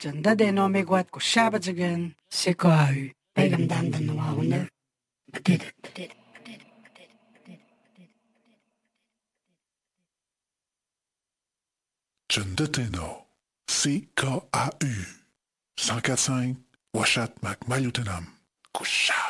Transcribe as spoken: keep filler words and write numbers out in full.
Canda no megwat ko shabajagan sekau. Pegam dandan no wawunder. Did it, did it. Chandeteno, C K A U, cent quatre cinq, Washat Mac Malutenam, Kusha.